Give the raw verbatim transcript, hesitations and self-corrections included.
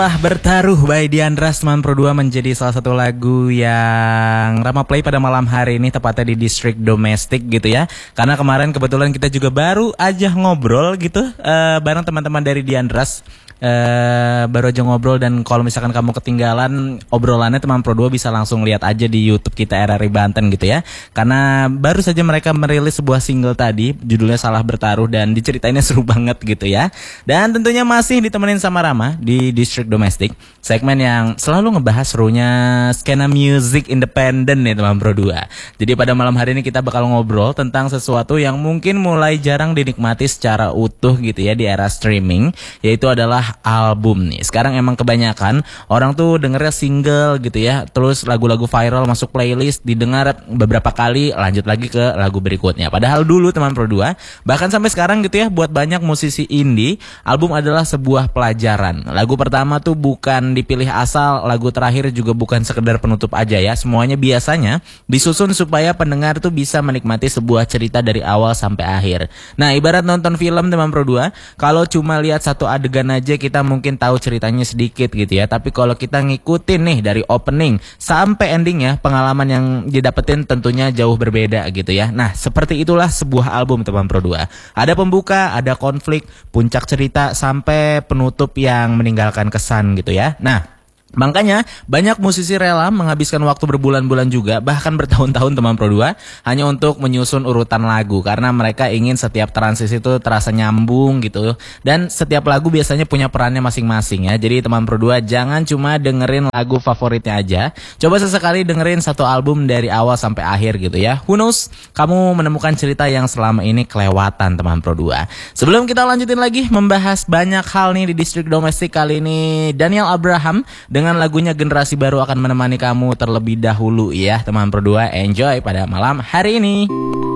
Ah, Bertaruh by Diandra teman Pro dua menjadi salah satu lagu yang ramah play pada malam hari ini, tepatnya di distrik domestik gitu ya. Karena kemarin kebetulan kita juga baru aja ngobrol gitu uh, bareng teman-teman dari Diandra. Uh, baru aja ngobrol, dan kalau misalkan kamu ketinggalan obrolannya teman Pro dua bisa langsung lihat aja di YouTube kita R R I Banten gitu ya. Karena baru saja mereka merilis sebuah single tadi, judulnya Salah Bertaruh, dan diceritainnya seru banget gitu ya. Dan tentunya masih ditemenin sama Rama di Distrik Domestik, segmen yang selalu ngebahas serunya skena music independen nih teman Pro dua. Jadi pada malam hari ini kita bakal ngobrol tentang sesuatu yang mungkin mulai jarang dinikmati secara utuh gitu ya di era streaming, yaitu adalah album nih. Sekarang emang kebanyakan orang tuh dengernya single gitu ya, terus lagu-lagu viral masuk playlist, didengar beberapa kali, lanjut lagi ke lagu berikutnya. Padahal dulu teman Pro dua, bahkan sampai sekarang gitu ya, buat banyak musisi indie, album adalah sebuah pelajaran. Lagu pertama tuh bukan dipilih asal, lagu terakhir juga bukan sekedar penutup aja ya. Semuanya biasanya disusun supaya pendengar tuh bisa menikmati sebuah cerita dari awal sampai akhir. Nah, ibarat nonton film teman Pro dua, kalau cuma lihat satu adegan aja kita mungkin tahu ceritanya sedikit gitu ya, tapi kalau kita ngikutin nih dari opening sampai ending ya, pengalaman yang didapetin tentunya jauh berbeda gitu ya. Nah, seperti itulah sebuah album teman Pro dua. Ada pembuka, ada konflik, puncak cerita, sampai penutup yang meninggalkan kesan gitu ya. Nah, makanya banyak musisi rela menghabiskan waktu berbulan-bulan juga, bahkan bertahun-tahun teman Pro dua, hanya untuk menyusun urutan lagu, karena mereka ingin setiap transisi itu terasa nyambung gitu. Dan setiap lagu biasanya punya perannya masing-masing ya. Jadi teman Pro dua jangan cuma dengerin lagu favoritnya aja, coba sesekali dengerin satu album dari awal sampai akhir gitu ya. Who knows, kamu menemukan cerita yang selama ini kelewatan teman Pro dua. Sebelum kita lanjutin lagi membahas banyak hal nih di distrik domestik, kali ini Daniel Abraham dengan lagunya Generasi Baru akan menemani kamu terlebih dahulu ya teman Pro dua. Enjoy pada malam hari ini.